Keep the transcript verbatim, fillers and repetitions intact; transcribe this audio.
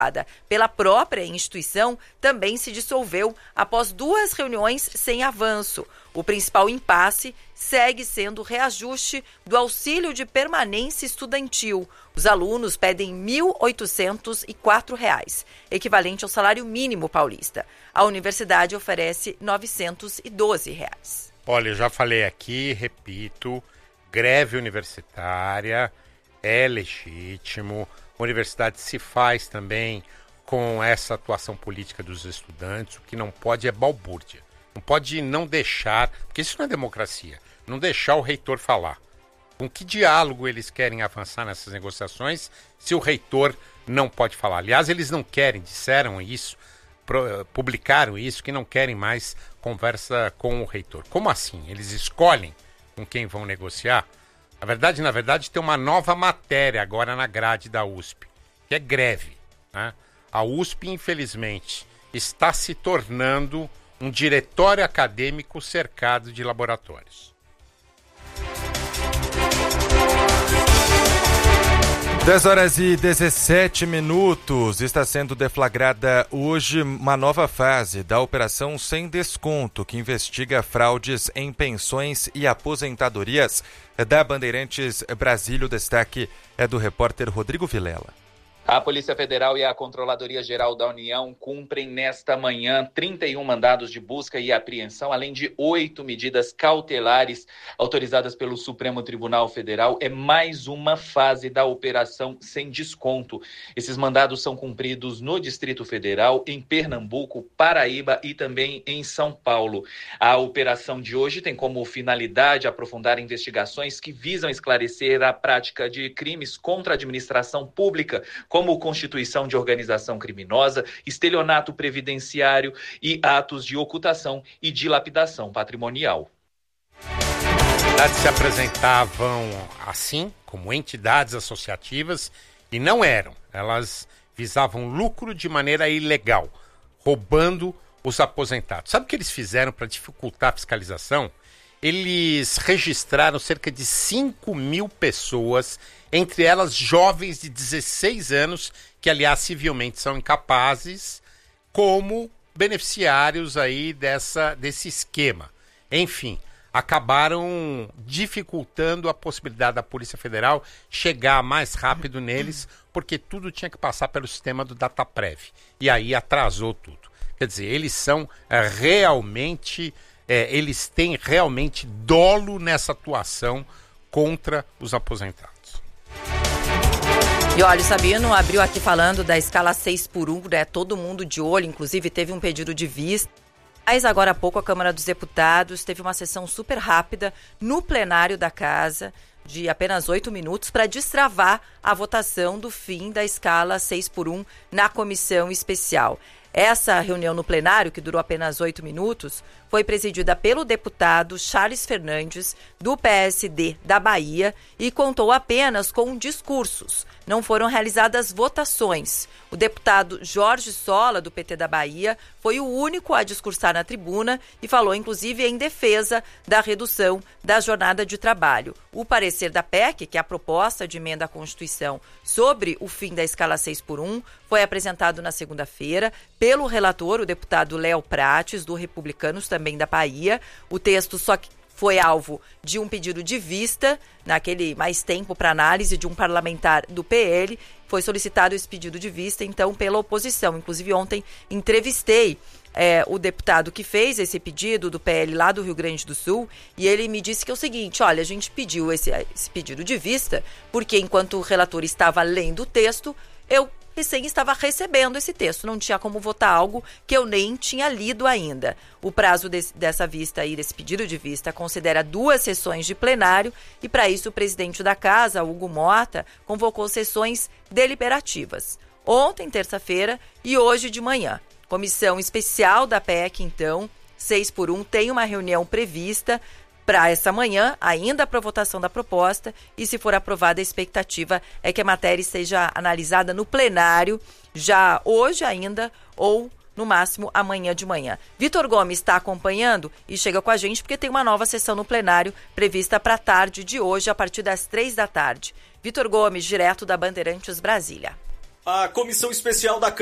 pela própria instituição também se dissolveu após duas reuniões sem avanço. O principal impasse segue sendo o reajuste do auxílio de permanência estudantil. Os alunos pedem mil oitocentos e quatro reais, equivalente ao salário mínimo paulista. A universidade oferece novecentos e doze reais. Olha, eu já falei aqui, repito, greve universitária é legítimo. A universidade se faz também com essa atuação política dos estudantes. O que não pode é balbúrdia. Não pode não deixar, porque isso não é democracia, não deixar o reitor falar. Com que diálogo eles querem avançar nessas negociações se o reitor não pode falar? Aliás, eles não querem, disseram isso, publicaram isso, que não querem mais conversa com o reitor. Como assim? Eles escolhem com quem vão negociar? Na verdade, na verdade, tem uma nova matéria agora na grade da U S P, que é greve, né? A U S P, infelizmente, está se tornando um diretório acadêmico cercado de laboratórios. dez horas e dezessete minutos. Está sendo deflagrada hoje uma nova fase da Operação Sem Desconto, que investiga fraudes em pensões e aposentadorias da Bandeirantes Brasília. O destaque é do repórter Rodrigo Vilela. A Polícia Federal e a Controladoria Geral da União cumprem nesta manhã trinta e um mandados de busca e apreensão, além de oito medidas cautelares autorizadas pelo Supremo Tribunal Federal. É mais uma fase da Operação Sem Desconto. Esses mandados são cumpridos no Distrito Federal, em Pernambuco, Paraíba e também em São Paulo. A operação de hoje tem como finalidade aprofundar investigações que visam esclarecer a prática de crimes contra a administração pública, como constituição de organização criminosa, estelionato previdenciário e atos de ocultação e dilapidação patrimonial. As entidades se apresentavam assim, como entidades associativas, e não eram. Elas visavam lucro de maneira ilegal, roubando os aposentados. Sabe o que eles fizeram para dificultar a fiscalização? Eles registraram cerca de cinco mil pessoas, entre elas jovens de dezesseis anos, que aliás civilmente são incapazes, como beneficiários aí dessa, desse esquema. Enfim, acabaram dificultando a possibilidade da Polícia Federal chegar mais rápido neles, porque tudo tinha que passar pelo sistema do DataPrev. E aí atrasou tudo. Quer dizer, eles são é, realmente... É, eles têm realmente dolo nessa atuação contra os aposentados. E olha, o Sabino abriu aqui falando da escala seis por um, né? Todo mundo de olho, inclusive teve um pedido de vista. Mas agora há pouco a Câmara dos Deputados teve uma sessão super rápida no plenário da Casa, de apenas oito minutos, para destravar a votação do fim da escala seis por um na comissão especial. Essa reunião no plenário, que durou apenas oito minutos, foi presidida pelo deputado Charles Fernandes, do P S D da Bahia, e contou apenas com discursos. Não foram realizadas votações. O deputado Jorge Sola, do P T da Bahia, foi o único a discursar na tribuna e falou, inclusive, em defesa da redução da jornada de trabalho. O parecer da P E C, que é a proposta de emenda à Constituição sobre o fim da escala seis por um, foi apresentado na segunda-feira pelo relator, o deputado Léo Prates, do Republicanos, também da Bahia. O texto só que foi alvo de um pedido de vista, naquele mais tempo para análise de um parlamentar do P L. Foi solicitado esse pedido de vista, então, pela oposição. Inclusive, ontem entrevistei é, o deputado que fez esse pedido do P L lá do Rio Grande do Sul, e ele me disse que é o seguinte: olha, a gente pediu esse, esse pedido de vista porque, enquanto o relator estava lendo o texto, eu recém estava recebendo esse texto, não tinha como votar algo que eu nem tinha lido ainda. O prazo desse, dessa vista aí, desse pedido de vista, considera duas sessões de plenário e, para isso, o presidente da Casa, Hugo Mota, convocou sessões deliberativas. Ontem, terça-feira, e hoje de manhã. Comissão especial da P E C, então, seis por um, tem uma reunião prevista para essa manhã, ainda para a votação da proposta, e se for aprovada, a expectativa é que a matéria seja analisada no plenário já hoje ainda ou, no máximo, amanhã de manhã. Vitor Gomes está acompanhando e chega com a gente porque tem uma nova sessão no plenário prevista para a tarde de hoje, a partir das três da tarde. Vitor Gomes, direto da Bandeirantes Brasília. a comissão especial da